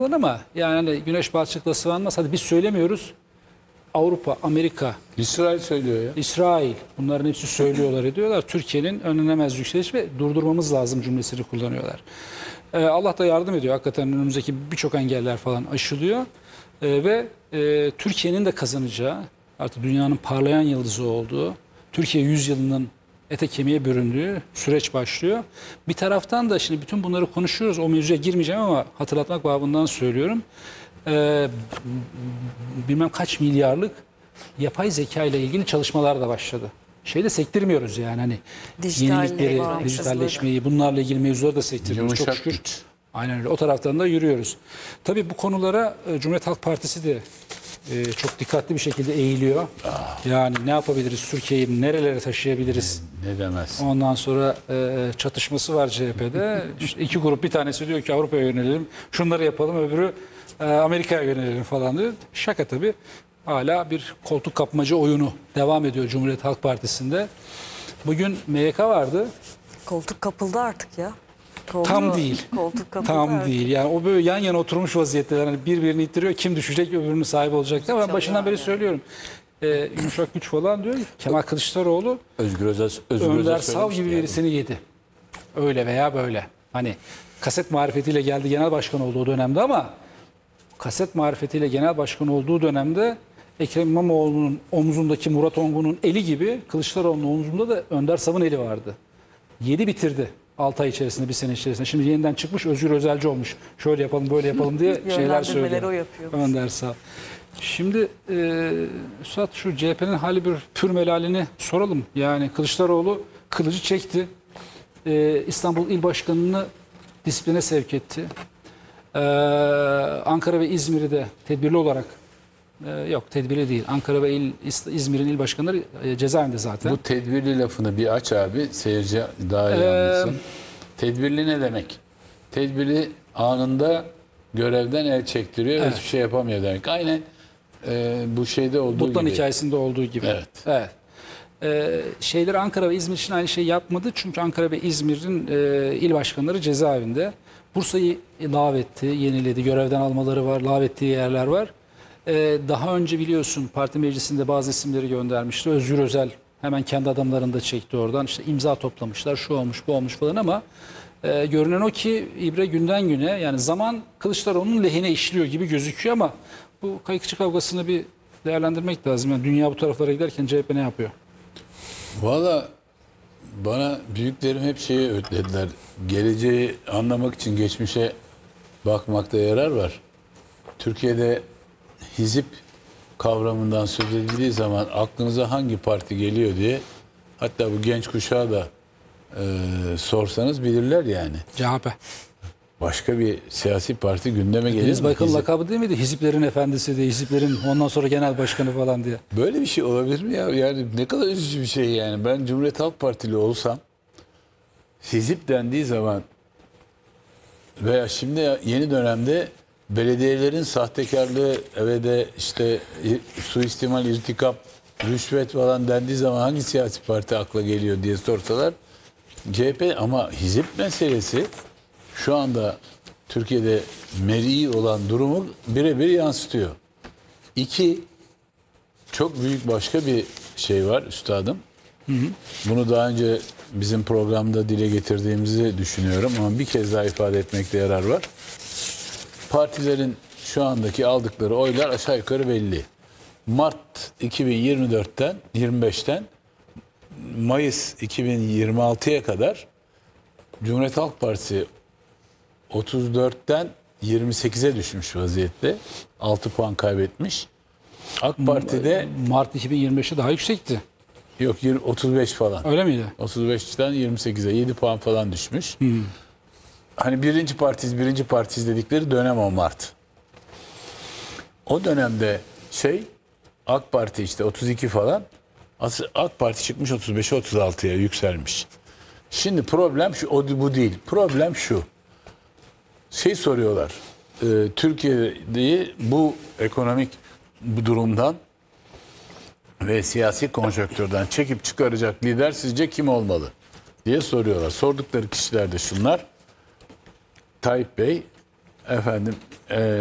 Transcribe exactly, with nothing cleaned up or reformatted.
Ama yani hani güneş balçıkla sıvanmaz. Hadi biz söylemiyoruz. Avrupa, Amerika, İsrail söylüyor ya. İsrail bunların hepsi söylüyorlar ediyorlar. Türkiye'nin önlenemez yükseliş ve durdurmamız lazım cümlesini kullanıyorlar. Ee, Allah da yardım ediyor. Hakikaten önümüzdeki birçok engeller falan aşılıyor. Ee, ve e, Türkiye'nin de kazanacağı, artık dünyanın parlayan yıldızı olduğu, Türkiye yüzyılının ete kemiğe büründüğü süreç başlıyor. Bir taraftan da şimdi bütün bunları konuşuyoruz. O mevzuya girmeyeceğim ama hatırlatmak babından söylüyorum. Ee, bilmem kaç milyarlık yapay zeka ile ilgili çalışmalar da başladı. Şeyi de sektirmiyoruz yani hani yenilikleri, dijitalleşmeyi, bunlarla ilgili mevzuları da sektirmiyoruz. Çok şükür. Güç. Aynen öyle. O taraftan da yürüyoruz. Tabii bu konulara e, Cumhuriyet Halk Partisi de e, çok dikkatli bir şekilde eğiliyor. Ah. Yani ne yapabiliriz? Türkiye'yi nerelere taşıyabiliriz? Ne, ne demez. Ondan sonra e, çatışması var C H P'de. İşte iki grup, bir tanesi diyor ki Avrupa'ya yönelelim, şunları yapalım, öbürü e, Amerika'ya yönelelim falan diyor. Şaka tabii. Hala bir koltuk kapmaca oyunu devam ediyor Cumhuriyet Halk Partisi'nde. Bugün M Y K vardı. Koltuk kapıldı artık ya. Koltuğu, Tam değil. Koltuk kapıldı Tam artık. değil. Yani o böyle yan yana oturmuş vaziyette. Yani birbirini ittiriyor. Kim düşecek öbürünün sahibi olacak. Ama ben başından beri söylüyorum. Ee, yumuşak güç falan diyor. Kemal Kılıçdaroğlu Özgür Özel, Özgür Önder Özel Sav gibi birisini yedi. Öyle veya böyle. Hani kaset marifetiyle geldi genel başkan olduğu dönemde ama kaset marifetiyle genel başkan olduğu dönemde Ekrem İmamoğlu'nun omzundaki Murat Ongun'un eli gibi Kılıçdaroğlu'nun omzunda da Önder Sav'ın eli vardı. Yedi bitirdi. altı ay içerisinde, bir sene içerisinde. Şimdi yeniden çıkmış, Özgür Özelci olmuş. Şöyle yapalım, böyle yapalım diye şeyler söylüyor. O yapıyor. Önder Sav. Şimdi e, Üstad şu C H P'nin hali bir pür melalini soralım. Yani Kılıçdaroğlu kılıcı çekti. E, İstanbul İl Başkanı'nı disipline sevk etti. E, Ankara ve İzmir'i de tedbirli olarak e, yok tedbirli değil. Ankara ve İl, İzmir'in il başkanları e, cezaevinde zaten. Bu tedbirli lafını bir aç abi. Seyirci daha iyi anlasın. Ee, tedbirli ne demek? Tedbirli anında görevden el çektiriyor. Evet. Hiçbir şey yapamıyor demek. Aynen e, bu şeyde olduğu Butlan gibi. hikayesinde olduğu gibi. Evet. Evet. Ee, şeyleri Ankara ve İzmir için aynı şey yapmadı. Çünkü Ankara ve İzmir'in e, il başkanları cezaevinde. Bursa'yı lağvetti, yeniledi. Görevden almaları var, lağvettiği yerler var. Ee, daha önce biliyorsun parti meclisinde bazı isimleri göndermişti. Özgür Özel hemen kendi adamlarını da çekti oradan. İşte imza toplamışlar, şu olmuş, bu olmuş falan ama e, görünen o ki ibre günden güne, yani zaman Kılıçdaroğlu'nun lehine işliyor gibi gözüküyor ama bu kayıkçı kavgasını bir değerlendirmek lazım. Yani dünya bu taraflara giderken C H P ne yapıyor? Valla bana büyüklerim hep şeyi öğütlediler. Geleceği anlamak için geçmişe bakmakta yarar var. Türkiye'de hizip kavramından söz edildiği zaman aklınıza hangi parti geliyor diye, hatta bu genç kuşağa da e, sorsanız bilirler yani. C H P. Başka bir siyasi parti gündeme gelir mi? Deniz Baykal'ın lakabı değil miydi? Hiziplerin efendisi diye, hiziplerin ondan sonra genel başkanı falan diye. Böyle bir şey olabilir mi ya? Yani ne kadar üzücü bir şey yani. Ben Cumhuriyet Halk Partili olsam, hizip dendiği zaman veya şimdi yeni dönemde belediyelerin sahtekarlığı ve de işte suistimal, irtikap, rüşvet falan dendiği zaman hangi siyasi parti akla geliyor diye sorsalar C H P. Ama hizip meselesi şu anda Türkiye'de meri olan durumu birebir yansıtıyor. İki, çok büyük başka bir şey var üstadım. Hı hı. Bunu daha önce bizim programda dile getirdiğimizi düşünüyorum ama bir kez daha ifade etmekte yarar var. Partilerin şu andaki aldıkları oylar aşağı yukarı belli. Mart iki bin yirmi dörtten yirmi beşten Mayıs iki bin yirmi altıya kadar Cumhuriyet Halk Partisi otuz dörtten yirmi sekize düşmüş vaziyette. altı puan kaybetmiş. AK Parti'de Mart iki bin yirmi beşte daha yüksekti. Yok otuz beş falan. Öyle miydi? otuz beşten yirmi sekize yedi puan falan düşmüş. Hmm. Hani birinci partiz birinci partiz dedikleri dönem o Mart. O dönemde şey AK Parti işte otuz iki falan. AK Parti çıkmış otuz beşe otuz altıya yükselmiş. Şimdi problem şu, o bu değil. Problem şu. Şey soruyorlar. E, Türkiye'yi bu ekonomik bu durumdan ve siyasi konjonktürden çekip çıkaracak lider sizce kim olmalı diye soruyorlar. Sordukları kişiler de şunlar. Tayyip Bey, efendim e,